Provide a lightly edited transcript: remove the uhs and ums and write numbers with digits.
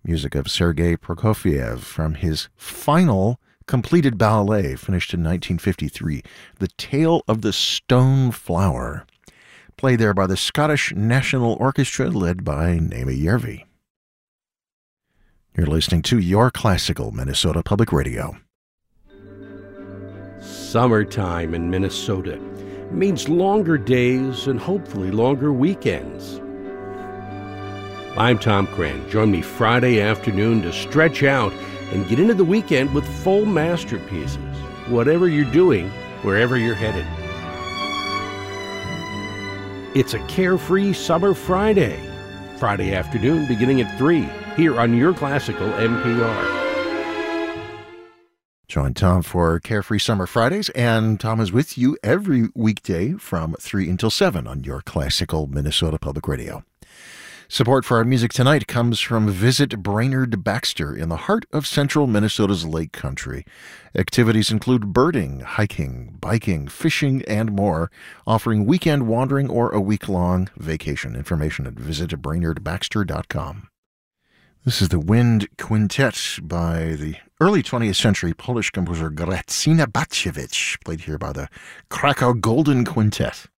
Music of Sergei Prokofiev from his final completed ballet, finished in 1953, The Tale of the Stone Flower, played there by the Scottish National Orchestra, led by Naomi Järvi. You're listening to Your Classical Minnesota Public Radio. Summertime in Minnesota means longer days and hopefully longer weekends. I'm Tom Cran. Join me Friday afternoon to stretch out and get into the weekend with full masterpieces, whatever you're doing, wherever you're headed. It's a carefree summer Friday afternoon beginning at 3, here on Your Classical NPR. Join Tom for Carefree Summer Fridays, and Tom is with you every weekday from 3 until 7 on Your Classical Minnesota Public Radio. Support for our music tonight comes from Visit Brainerd Baxter in the heart of central Minnesota's Lake Country. Activities include birding, hiking, biking, fishing, and more, offering weekend wandering or a week-long vacation. Information at visitbrainerdbaxter.com. This is the Wind Quintet by the early 20th century Polish composer Grażyna Batkiewicz, played here by the Krakow Golden Quintet.